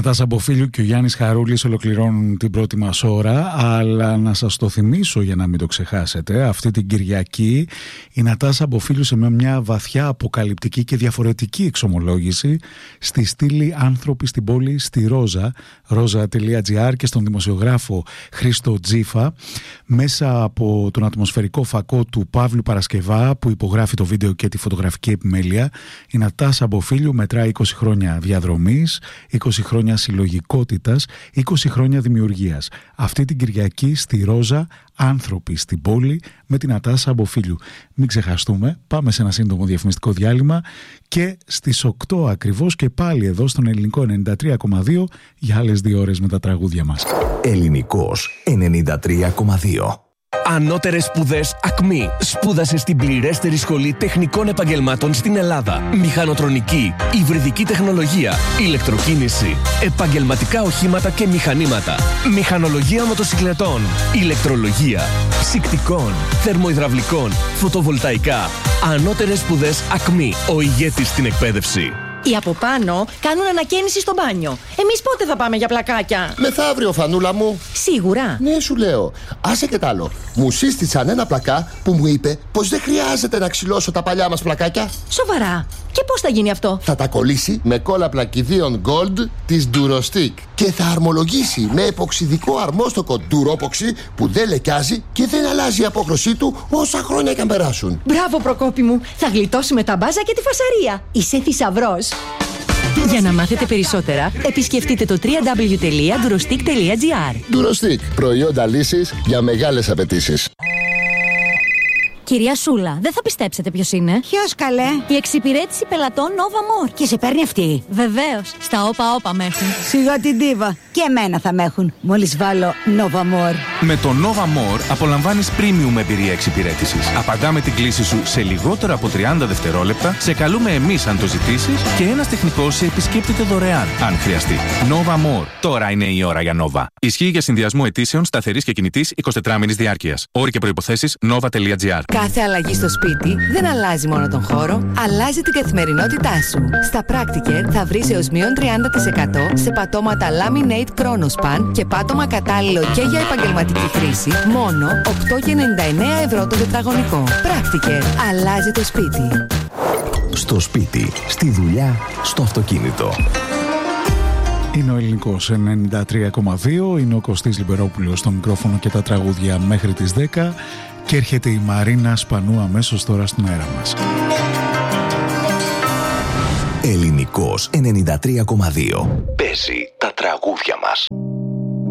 Νατάσα Μποφίλιου και ο Γιάννης Χαρούλης ολοκληρώνουν την πρώτη μας ώρα, αλλά να σας το θυμίσω για να μην το ξεχάσετε. Αυτή την Κυριακή η Νατάσα Μποφίλιου σε μια βαθιά αποκαλυπτική και διαφορετική εξομολόγηση στη στήλη «Άνθρωποι στην πόλη» στη Ρόζα, roza.gr, και στον δημοσιογράφο Χρήστο Τζίφα, μέσα από τον ατμοσφαιρικό φακό του Παύλου Παρασκευά που υπογράφει το βίντεο και τη φωτογραφική επιμέλεια. Η Νατάσα Μποφίλιου μετράει 20 χρόνια διαδρομής, 20 χρόνια συλλογικότητας, 20 χρόνια δημιουργίας. Αυτή την Κυριακή στη Ρόζα, «Άνθρωποι στην πόλη» με την Νατάσα Μποφίλιου. Μην ξεχαστούμε, πάμε σε ένα σύντομο διαφημιστικό διάλειμμα και στις 8 ακριβώς και πάλι εδώ στον Ελληνικό 93,2 για άλλες 2 ώρες με τα τραγούδια μας. Ελληνικός 93,2. Ανώτερες σπουδές ΑΚΜΗ. Σπούδασε στην πληρέστερη σχολή τεχνικών επαγγελμάτων στην Ελλάδα. Μηχανοτρονική, υβριδική τεχνολογία, ηλεκτροκίνηση, επαγγελματικά οχήματα και μηχανήματα, μηχανολογία μοτοσυκλετών, ηλεκτρολογία, ψυκτικών, θερμοϊδραυλικών, φωτοβολταϊκά. Ανώτερες σπουδές ΑΚΜΗ. Ο ηγέτης στην εκπαίδευση. Οι από πάνω κάνουν ανακαίνιση στο μπάνιο. Εμείς πότε θα πάμε για πλακάκια? Μεθαύριο, Φανούλα μου. Σίγουρα? Ναι, σου λέω. Άσε και τ' άλλο. Μου σύστησαν ένα πλακά που μου είπε πως δεν χρειάζεται να ξυλώσω τα παλιά μας πλακάκια. Σοβαρά? Και πώς θα γίνει αυτό? Θα τα κολλήσει με κόλλα πλακιδίων Gold της Durostic και θα αρμολογήσει με εποξιδικό αρμόστοκο Duropoxy που δεν λεκιάζει και δεν αλλάζει η απόχρωσή του όσα χρόνια και αν περάσουν. Μπράβο, Προκόπη μου. Θα γλιτώσουμε τα μπάζα και τη φασαρία. Είσαι θησαυρός. Για να μάθετε περισσότερα, επισκεφτείτε το www.durostic.gr. Durostic. Προϊόντα λύσης για μεγάλες απαιτήσεις. Κυρία Σούλα, δεν θα πιστέψετε ποιος είναι. Ποιος, καλέ? Η εξυπηρέτηση πελατών Nova More. Και σε παίρνει αυτή? Βεβαίως, στα όπα με έχουν. Σιγά την ντίβα. Και εμένα θα με έχουν. Μόλις βάλω Nova More. Με το Nova More απολαμβάνεις premium εμπειρία εξυπηρέτησης. Απαντάμε την κλήση σου σε λιγότερο από 30 δευτερόλεπτα, σε καλούμε εμείς αν το ζητήσεις και ένας τεχνικός σε επισκέπτεται δωρεάν, αν χρειαστεί. Nova More. Τώρα είναι η ώρα για Nova. Ισχύει για συνδυασμό αιτήσεων σταθερής και κινητής 24μηνης διάρκειας. Όροι και προϋποθέσεις nova.gr. Κάθε αλλαγή στο σπίτι δεν αλλάζει μόνο τον χώρο, αλλάζει την καθημερινότητά σου. Στα Practicare θα βρεις έως μείον 30% σε πατώματα Laminate Chronospan και πάτωμα κατάλληλο και για επαγγελματική χρήση, μόνο 8,99 ευρώ το τετραγωνικό. Practicare. Αλλάζει το σπίτι. Στο σπίτι, στη δουλειά, στο αυτοκίνητο. Είναι ο Ελληνικός 93,2, είναι ο Κωστής Λιμπερόπουλος στο μικρόφωνο και τα τραγούδια μέχρι τις 10 και έρχεται η Μαρίνα Σπανού αμέσως τώρα στον αέρα μας. Ελληνικός 93,2. Παίζει τα τραγούδια μας.